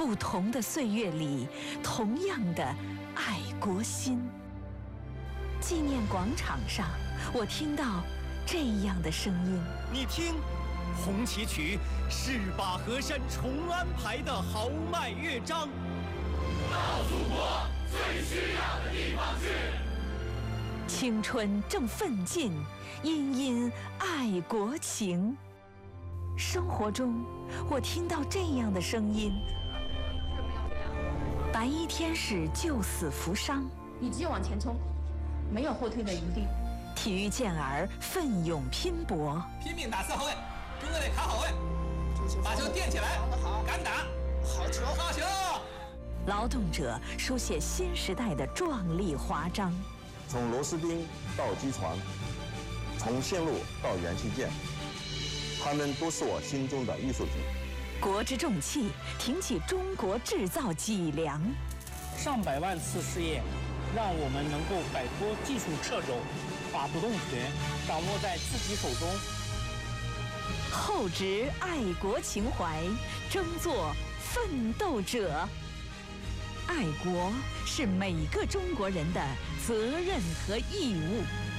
不同的岁月里，同样的爱国心。纪念广场上，我听到这样的声音： 你听，红旗曲是把河山重安排的豪迈乐章。 到祖国最需要的地方去。 青春正奋进，殷殷爱国情。生活中，我听到这样的声音：白衣天使救死扶伤， 你只有往前冲，没有后退的余地。 体育健儿奋勇拼搏， 拼命打4号位，哥得卡好位，把球垫起来，敢打，好球，好球！ 劳动者书写新时代的壮丽华章。 从螺丝钉到机床，从线路到元器件，他们都是我心中的艺术品。 国之重器，挺起中国制造脊梁。 上百万次试验，让我们能够摆脱技术掣肘，把主动权掌握在自己手中。 厚植爱国情怀，争做奋斗者。爱国是每个中国人的责任和义务。